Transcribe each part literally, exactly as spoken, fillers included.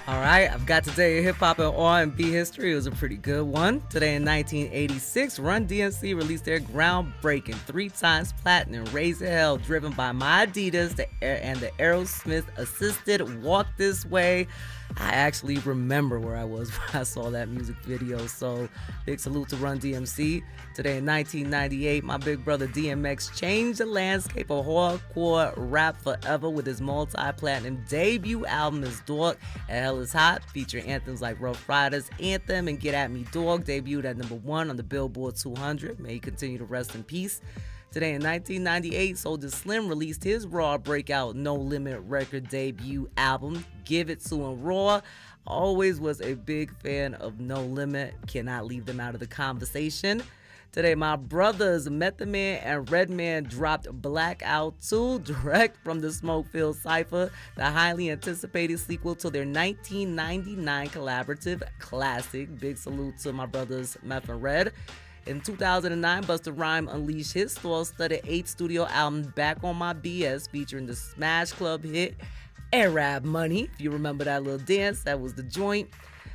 All right, I've got today hip hop and R and B history. It was a pretty good one. Today in nineteen eighty-six, Run D M C released their groundbreaking three times platinum Raise the Hell, driven by My Adidas the, and the Aerosmith assisted Walk This Way. I actually remember where I was when I saw that music video, so big salute to Run D M C. Today in nineteen ninety-eight, my big brother D M X changed the landscape of hardcore rap forever with his multi-platinum debut album, His Dog and Hell Is Hot, featuring anthems like Rough Riders Anthem and Get At Me Dog, debuted at number one on the Billboard two hundred. May he continue to rest in peace. Today in nineteen ninety-eight, Soulja Slim released his raw breakout No Limit record debut album, Give It To Him Raw. Always was a big fan of No Limit. Cannot leave them out of the conversation. Today, my brothers Method Man and Redman dropped Blackout two, direct from the Smoke-Filled Cypher, the highly anticipated sequel to their nineteen ninety-nine collaborative classic. Big salute to my brothers Meth and Red. In two thousand nine, Busta Rhymes unleashed his star-studded eighth studio album, Back on My B S, featuring the Smash Club hit Arab Money. If you remember that little dance, that was the joint.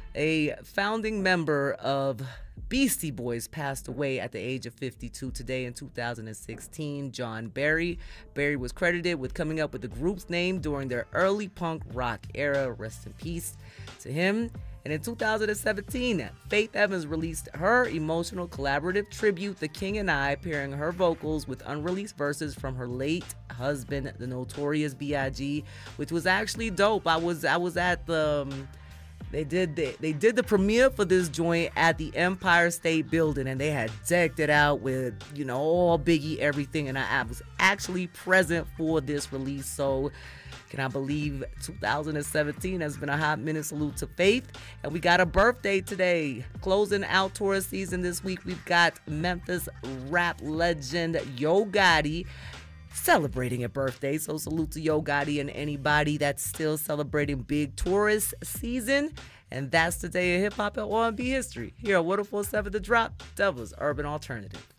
A founding member of Beastie Boys passed away at the age of fifty-two today in two thousand sixteen, John Barry. Barry was credited with coming up with the group's name during their early punk rock era. Rest in peace to him. And in two thousand seventeen, Faith Evans released her emotional collaborative tribute, The King and I, pairing her vocals with unreleased verses from her late husband, the Notorious B I G, which was actually dope. I was I was at the um, they did the, they did the premiere for this joint at the Empire State Building, and they had decked it out with, you know, all Biggie everything, and I, I was actually present for this release. So can I believe two thousand seventeen has been a hot minute. Salute to Faith. And we got a birthday today. Closing out tourist season this week, we've got Memphis rap legend Yo Gotti celebrating a birthday. So salute to Yo Gotti and anybody that's still celebrating big tourist season. And that's today in hip hop and R and B history. Here on one oh four point seven The Drop, Devil's Urban Alternative.